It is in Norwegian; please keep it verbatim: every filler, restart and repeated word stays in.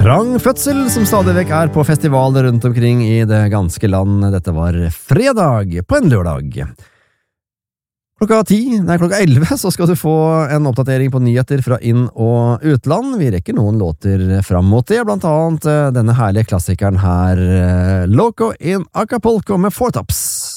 Rangfødsel som stadig vekk er på festivaler rundt omkring i det ganske land. Dette var fredag på en lørdag. Klokka ti, nei klokka elleve, så skal du få en oppdatering på nyheter fra inn- og utland. Vi rekker noen låter fram mot det, blant annet denne herlige klassikeren her, Loco in Acapulco med Four Tops.